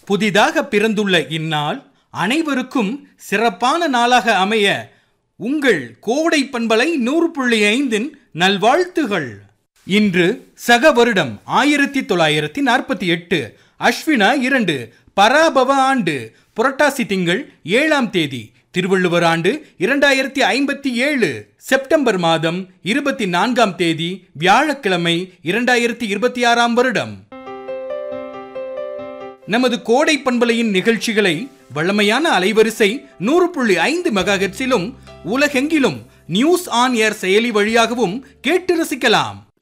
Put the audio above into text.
புதிதாக பிறந்துள்ள இந்நாள் அனைவருக்கும் சிறப்பான நாளாக அமைய உங்கள் கோடை பண்பலை 100.5 நல்வாழ்த்துகள். இன்று சக வருடம் 1948 அஸ்வினா 2 பராபவ ஆண்டு புரட்டாசி திங்கள் 7ஆம் தேதி, திருவள்ளுவர் ஆண்டு 2057 செப்டம்பர் மாதம் 24ஆம் தேதி வியாழக்கிழமை 2026ஆம் வருடம். நமது கோடை பண்பலையின் நிகழ்ச்சிகளை வழமையான அலைவரிசை 100.5 மெகாஹெர்ட்ஸிலும் உலகெங்கிலும் நியூஸ் ஆன் ஏர் செயலி வழியாகவும் கேட்டு ரசிக்கலாம்.